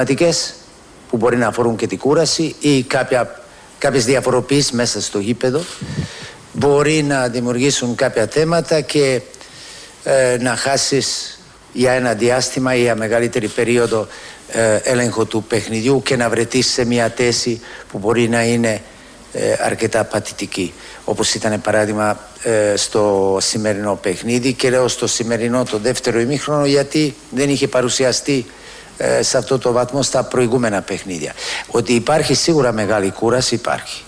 που μπορεί να αφορούν και την κούραση ή κάποιες διαφοροποιήσεις μέσα στο γήπεδο μπορεί να δημιουργήσουν κάποια θέματα και να χάσεις για ένα διάστημα ή για μεγαλύτερη περίοδο έλεγχο του παιχνιδιού και να βρεθείς σε μια θέση που μπορεί να είναι αρκετά παθητική, όπως ήταν παράδειγμα στο σημερινό παιχνίδι. Και λέω στο σημερινό το δεύτερο ημίχρονο γιατί δεν είχε παρουσιαστεί σε αυτό το βαθμό στα προηγούμενα παιχνίδια. Ότι υπάρχει σίγουρα μεγάλη κούραση, υπάρχει.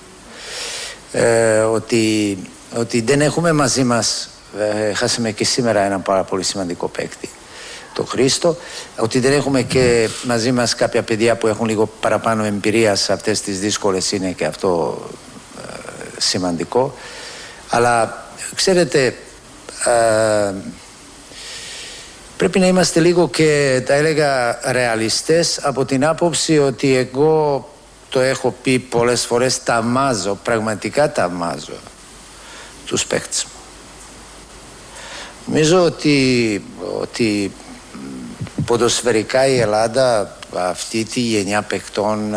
Ότι δεν έχουμε μαζί μας, χάσαμε και σήμερα ένα πάρα πολύ σημαντικό παίκτη, το Χρήστο, ότι δεν έχουμε και μαζί μας κάποια παιδιά που έχουν λίγο παραπάνω εμπειρία σε αυτές τις δύσκολες, είναι και αυτό σημαντικό. Αλλά ξέρετε, πρέπει να είμαστε λίγο και τα έλεγα ρεαλιστές από την άποψη ότι εγώ το έχω πει πολλές φορές, ταμάζω, πραγματικά ταμάζω τους παίκτες μου. Νομίζω ότι ποδοσφαιρικά η Ελλάδα αυτή τη γενιά παικτών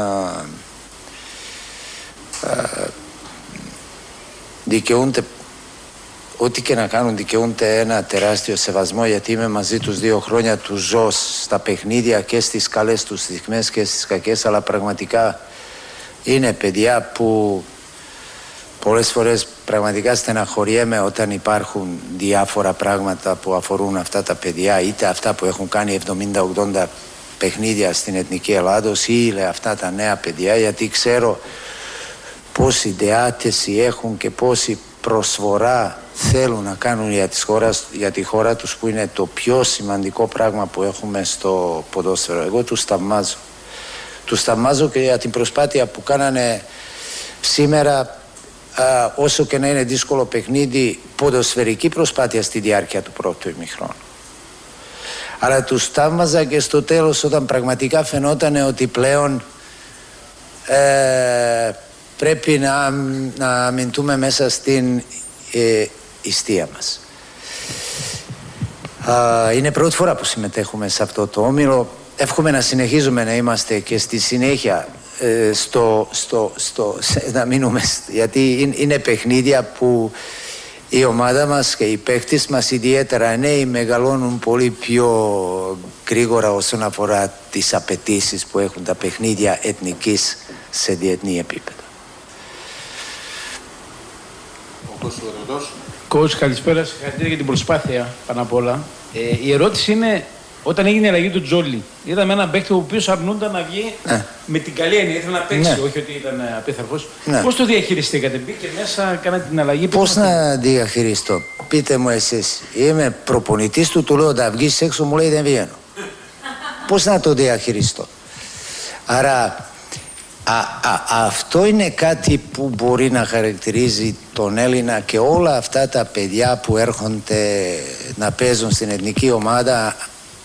δικαιούνται, ό,τι και να κάνουν δικαιούνται ένα τεράστιο σεβασμό, γιατί είμαι μαζί τους 2 χρόνια, τους ζω στα παιχνίδια και στις καλές τους στιγμές και στις κακές, αλλά πραγματικά είναι παιδιά που πολλές φορές πραγματικά στεναχωριέμαι όταν υπάρχουν διάφορα πράγματα που αφορούν αυτά τα παιδιά, είτε αυτά που έχουν κάνει 70-80 παιχνίδια στην Εθνική Ελλάδος ή αυτά τα νέα παιδιά, γιατί ξέρω πόση διάθεση έχουν και πόση προσφορά θέλουν να κάνουν για τη χώρα τους, που είναι το πιο σημαντικό πράγμα που έχουμε στο ποδόσφαιρο. Εγώ τους θαυμάζω. Τους θαυμάζω και για την προσπάθεια που κάνανε σήμερα, όσο και να είναι δύσκολο παιχνίδι, ποδοσφαιρική προσπάθεια στη διάρκεια του πρώτου ημιχρόνου. Αλλά τους θαύμαζα και στο τέλος, όταν πραγματικά φαινόταν ότι πλέον πρέπει να αμυνθούμε μέσα στην ιστία μας. Είναι πρώτη φορά που συμμετέχουμε σε αυτό το όμιλο. Εύχομαι να συνεχίζουμε να είμαστε και στη συνέχεια να μείνουμε, γιατί είναι παιχνίδια που η ομάδα μας και οι παίκτες μας, ιδιαίτερα νέοι, μεγαλώνουν πολύ πιο γρήγορα όσον αφορά τις απαιτήσεις που έχουν τα παιχνίδια εθνικής σε διεθνή επίπεδο. Coach, καλησπέρα. Συγχαρητήρια για την προσπάθεια πάνω απ' όλα. Η ερώτηση είναι, όταν έγινε η αλλαγή του Τζόλι, είδαμε έναν παίκτη ο οποίος αρνούνταν να βγει με την καλή έννοια, ήθελε να παίξει, όχι ότι ήταν απίθαρχος. Πώς το διαχειριστήκατε, μπήκε μέσα, κάνατε την αλλαγή? Πώς να διαχειριστώ, πείτε μου εσείς. Είμαι προπονητής του λέω να βγεις έξω, μου λέει δεν βγαίνω. Πώς να το διαχειριστώ? Άρα αυτό είναι κάτι που μπορεί να χαρακτηρίζει τον Έλληνα και όλα αυτά τα παιδιά που έρχονται να παίζουν στην εθνική ομάδα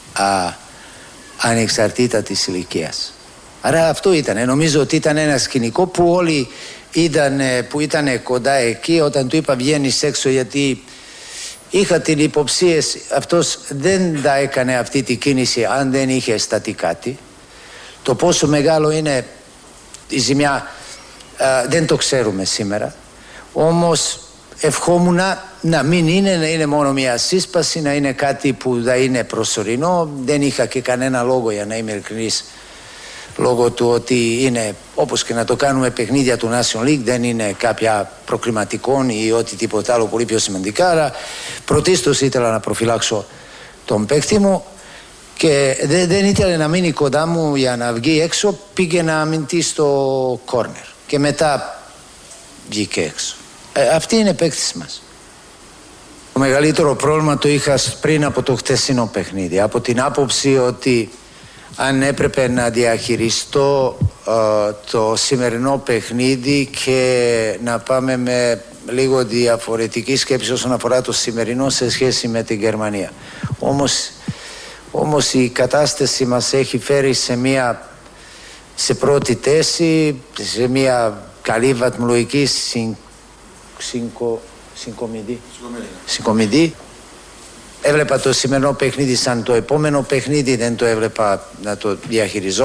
ανεξαρτήτα της ηλικίας. Άρα αυτό ήταν. Νομίζω ότι ήταν ένα σκηνικό που όλοι που ήταν κοντά εκεί, όταν του είπα βγαίνεις έξω, γιατί είχα την υποψία αυτός δεν θα έκανε αυτή τη κίνηση αν δεν είχε αισθανθεί κάτι. Το πόσο μεγάλο είναι η ζημιά δεν το ξέρουμε σήμερα. Όμως ευχόμουν να μην είναι, να είναι μόνο μια σύσπαση, να είναι κάτι που θα είναι προσωρινό. Δεν είχα και κανένα λόγο, για να είμαι ειλικρινής, λόγω του ότι είναι, όπως και να το κάνουμε, παιχνίδια του National League, δεν είναι κάποια προκριματικών ή ό,τι τίποτα άλλο πολύ πιο σημαντικά. Αλλά πρωτίστως ήθελα να προφυλάξω τον παίκτη μου και δεν ήθελε να μείνει κοντά μου για να βγει έξω. Πήγε να αμυνθεί στο κόρνερ και μετά βγήκε έξω. Αυτή είναι παίκτης μας. Το μεγαλύτερο πρόβλημα το είχα πριν από το χτεσινό παιχνίδι, από την άποψη ότι αν έπρεπε να διαχειριστώ το σημερινό παιχνίδι και να πάμε με λίγο διαφορετική σκέψη όσον αφορά το σημερινό σε σχέση με την Γερμανία. Όμως η κατάσταση μας έχει φέρει σε πρώτη θέση, σε μια καλή βαθμολογική συγκομιδή. Έβλεπα το σημερινό παιχνίδι σαν το επόμενο παιχνίδι, δεν το έβλεπα να το διαχειριζόμουν.